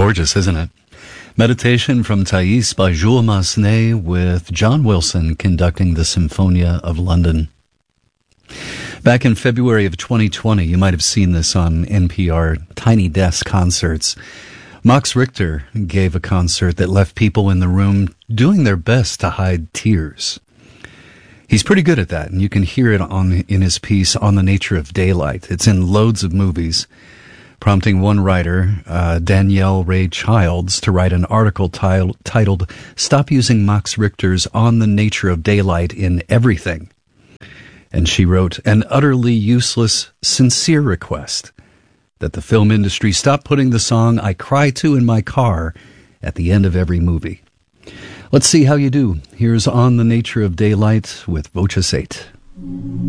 gorgeous, isn't it? Meditation from Thais by Jules Massenet with John Wilson conducting the Symphonia of London. Back in February of 2020, you might have seen this on NPR Tiny Desk Concerts. Max Richter gave a concert that left people in the room doing their best to hide tears. He's pretty good at that, and you can hear it in his piece On the Nature of Daylight. It's in loads of movies, prompting one writer, Danielle Ray Childs, to write an article titled Stop Using Max Richter's On the Nature of Daylight in Everything. And she wrote, an utterly useless, sincere request that the film industry stop putting the song I cry to in my car at the end of every movie. Let's see how you do. Here's On the Nature of Daylight with Voce 8.